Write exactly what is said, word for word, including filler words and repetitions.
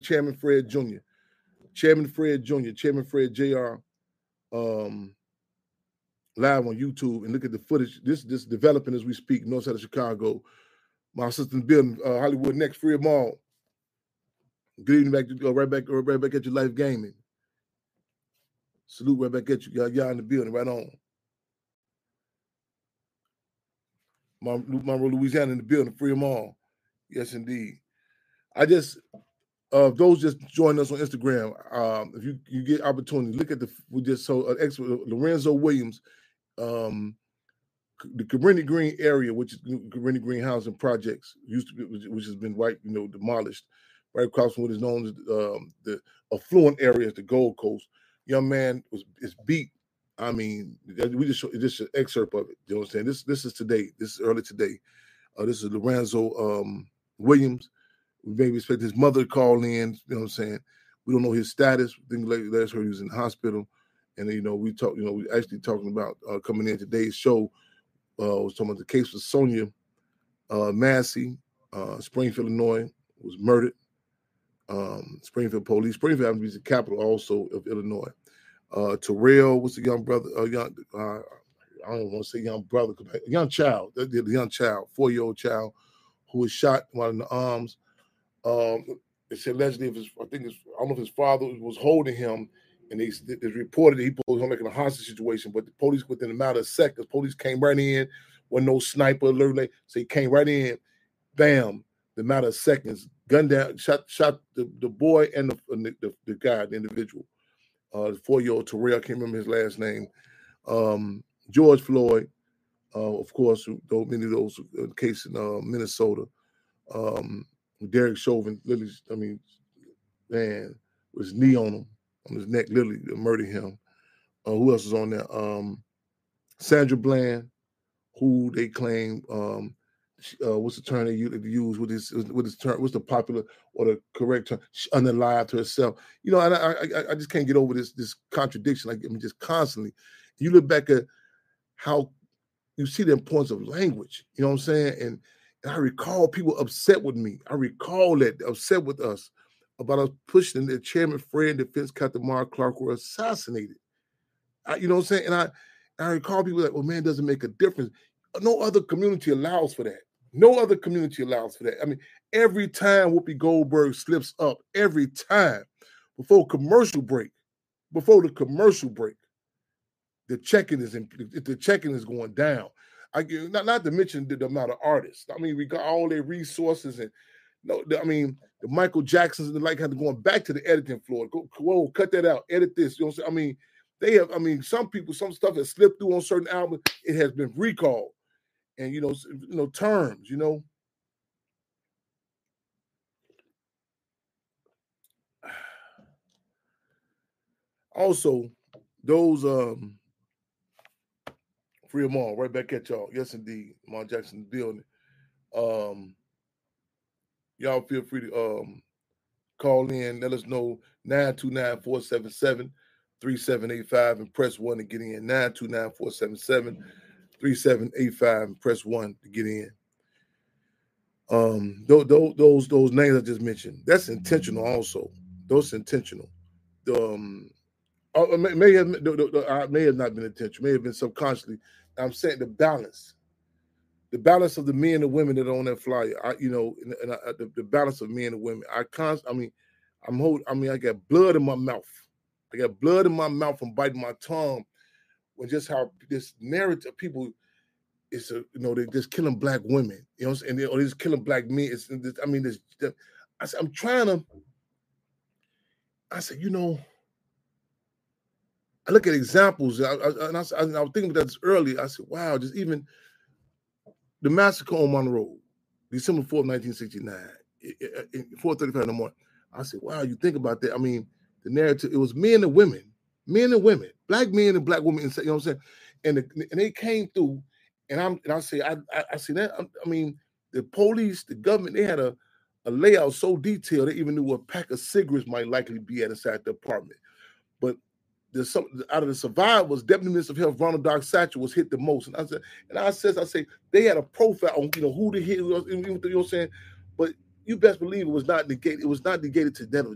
Chairman Fred Junior Chairman Fred Junior Chairman Fred J R Um, live on YouTube and look at the footage. This this developing as we speak, north side of Chicago. My assistant building, uh, Hollywood Next, Free Mall. Good evening, back to, uh, right back, uh, right back at your Life Gaming. Salute right back at you. Y'all, y'all in the building, right on. My Monroe, Louisiana in the building, Free Mall. Yes, indeed. I just, uh, those just join us on Instagram. Um, if you, you get opportunity, look at the, we just saw an expert, Lorenzo Williams, um, the Cabrini Green area, which is Cabrini Green Housing Projects, used to be, which, which has been right, you know, demolished, right across from what is known as um, the affluent areas, the Gold Coast. Young man was is beat. I mean, we just show, just an excerpt of it. You know what I'm saying? This this is today. This is early today. Uh, this is Lorenzo um, Williams. We maybe expect his mother to call in. You know what I'm saying? We don't know his status. I think last heard he was in the hospital, and you know we talk. You know, we actually talking about uh, coming in today's show. Uh, was talking about the case of Sonia uh, Massey, uh, Springfield, Illinois, was murdered. Um, Springfield police. Springfield happens to be the capital also of Illinois. Uh, Terrell, what's the young brother? Uh, young, uh, I don't want to say young brother, a young child, the, the young child, four-year-old child, who was shot while in the arms. Um, it said allegedly, if his, I think it's, I don't know if his father was holding him, and they, they reported that he was like in a hostage situation. But the police, within a matter of seconds, police came right in. Wasn't no sniper alert, so he came right in. Bam! The matter of seconds, gunned down, shot, shot the, the boy and the, and the, the the guy, the individual. Uh, the four-year-old Terrell, I can't remember his last name. Um, George Floyd, uh, of course, though many of those uh, cases in uh, Minnesota. Um, Derek Chauvin, literally, I mean, man, with his knee on him, on his neck, literally murdered him. Uh, who else is on there? Um, Sandra Bland, who they claim, um, uh, what's the term they use with this, with this term, what's the popular or the correct term? She unalived herself. You know, and I, I, I just can't get over this, this contradiction. Like, I mean, just constantly. You look back at how you see the importance of language. You know what I'm saying? And, and I recall people upset with me. I recall that upset with us about us pushing that Chairman Fred and Defense Captain Mark Clark were assassinated. I, you know what I'm saying? And I, I recall people like, well, man, it doesn't make a difference. No other community allows for that. No other community allows for that. I mean, every time Whoopi Goldberg slips up, every time, before commercial break, before the commercial break, the checking is in, the checking is going down. I not, not to mention the, the amount of artists. I mean, we got all their resources and no, I mean, the Michael Jacksons and the like had to going back to the editing floor. Go, whoa, cut that out, edit this. You know what I'm saying? I mean, they have. I mean, some people, some stuff has slipped through on certain albums. It has been recalled. And, you know, you know, terms, you know. Also, those um Free them all, right back at y'all. Yes, indeed. Lamar Jackson building. Um y'all feel free to um call in, let us know nine two nine, four seven seven, three seven eight five and press one to get in. nine two nine, four seven seven, three seven eight five and press one to get in. Um, those, those those names I just mentioned, that's intentional also. Those intentional. Um, uh, may, may have uh, may have not been intentional, may have been subconsciously. I'm saying the balance, the balance of the men and women that are on that flyer. I, you know, and, and I, the, the balance of men and women. I const, I mean, I'm hold. I mean, I got blood in my mouth. I got blood in my mouth from biting my tongue. When just how this narrative people. It's a, you know, they're just killing black women, you know, and they, or they're just killing black men. It's, it's, I mean, this. I said, I'm trying to. I said, you know, I look at examples, I, I, and I, I, I was thinking about this earlier. I said, wow, just even the massacre on Monroe, December fourth, nineteen sixty-nine, four thirty-five in the morning. I said, wow, you think about that. I mean, the narrative, it was men and women, men and women, black men and black women, you know what I'm saying? And, the, and they came through. And I'm and I say I I, I see that I mean the police, the government, they had a, a layout so detailed they even knew what pack of cigarettes might likely be at inside the apartment. But there's some out of the survivors, Deputy Minister of Health Ronald Doc Satchel was hit the most. And I said, and I says I say they had a profile on you know who the hit was, you know what I'm saying. But you best believe it was not negated. It was not negated to them.